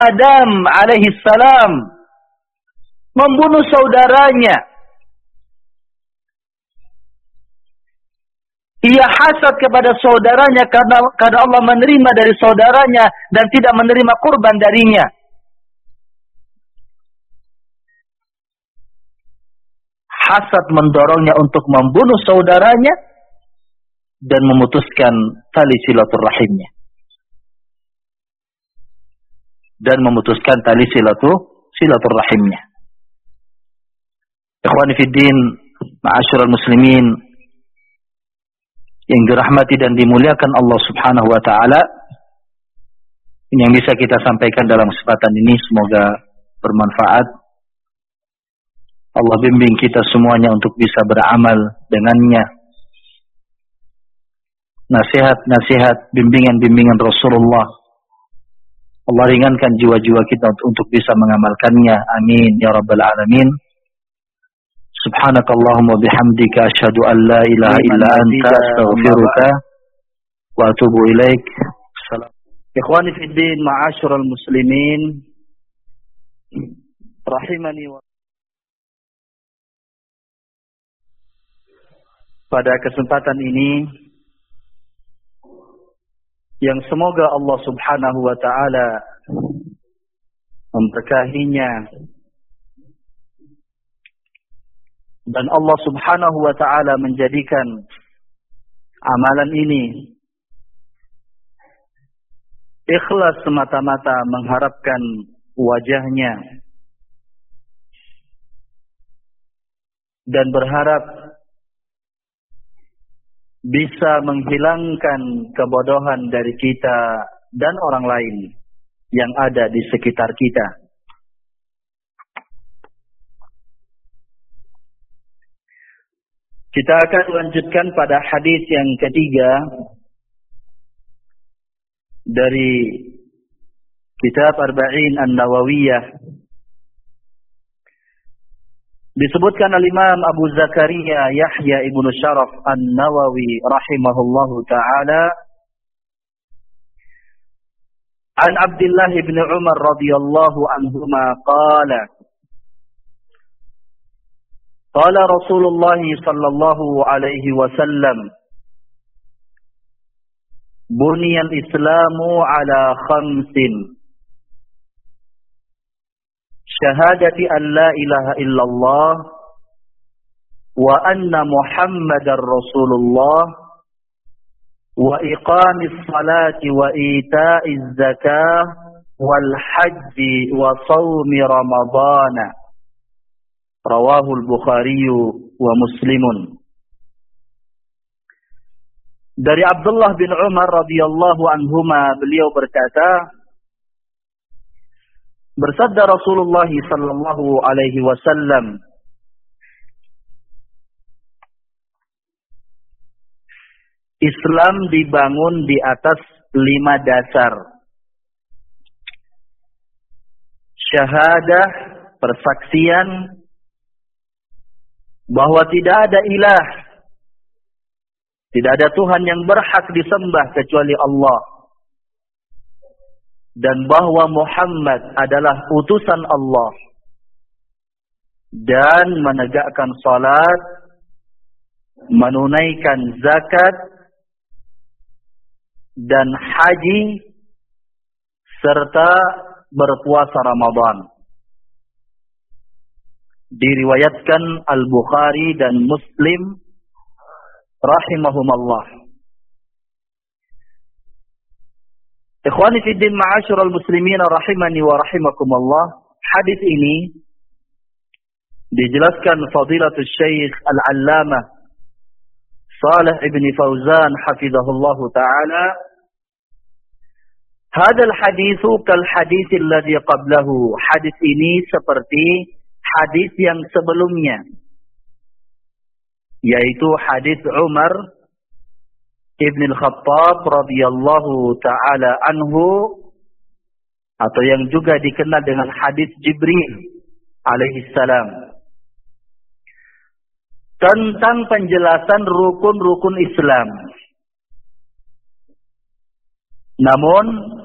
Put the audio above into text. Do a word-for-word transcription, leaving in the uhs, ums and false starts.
Adam alaihi salam membunuh saudaranya. Ia hasad kepada saudaranya karena, karena Allah menerima dari saudaranya dan tidak menerima kurban darinya. Hasad mendorongnya untuk membunuh saudaranya dan memutuskan tali silaturahimnya. Dan memutuskan tali silatu, silaturahimnya. Ikhwani fiddin, ma'asyiral muslimin yang dirahmati dan dimuliakan Allah Subhanahu wa taala. Ini yang bisa kita sampaikan dalam kesempatan ini, semoga bermanfaat. Allah bimbing kita semuanya untuk bisa beramal dengannya. Nasihat-nasihat, bimbingan-bimbingan Rasulullah, Allah ringankan jiwa-jiwa kita untuk bisa mengamalkannya. Amin ya rabbal alamin. Subhanakallahumma bihamdika asyhadu an la ilaha illa anta astaghfiruka wa atubu ilaik. Salam. Ikhwani fid din, ma'asyiral muslimin rahimani wa pada kesempatan ini yang semoga Allah Subhanahu wa taala memberkahinya dan Allah Subhanahu wa taala menjadikan amalan ini ikhlas semata-mata mengharapkan wajahnya dan berharap bisa menghilangkan kebodohan dari kita dan orang lain yang ada di sekitar kita. Kita akan lanjutkan pada hadis yang ketiga dari kitab Arba'in An-Nawawiyah. Disebutkan al-Imam Abu Zakaria Yahya ibnu Syaraf An-Nawawi rahimahullahu ta'ala an Abdullah ibn Umar radhiyallahu anhuma qala qala Rasulullah sallallahu alaihi wasallam buniyal islamu ala khamsin syahadati an la ilaha illallah wa anna muhammadar rasulullah wa iqamis salati wa ita'iz zakah wal hajji wa sawmi ramadana rawahul Bukhari wa Muslimun. Dari Abdullah bin Umar radhiyallahu anhuma, beliau berkata, bersabda Rasulullah sallallahu alaihi wasallam, Islam dibangun di atas lima dasar. Syahadah, persaksian bahwa tidak ada ilah, tidak ada Tuhan yang berhak disembah kecuali Allah, dan bahwa Muhammad adalah utusan Allah, dan menegakkan salat, menunaikan zakat dan haji, serta berpuasa Ramadan. Diriwayatkan Al-Bukhari dan Muslim rahimahumallah. Ikhwani fiddin, ma'asyiral muslimin rahimani wa rahimakumullah. Hadis ini dijelaskan fadilatul Syekh Al-Allamah Shalih ibn Fauzan hafizahullah taala. Hadal haditsu kal hadits alladhi qablahu. Hadis ini seperti hadis yang sebelumnya, yaitu hadis Umar Ibn al-Khattab radhiyallahu ta'ala anhu, atau yang juga dikenal dengan hadis Jibril alaihissalam, tentang penjelasan rukun-rukun Islam. Namun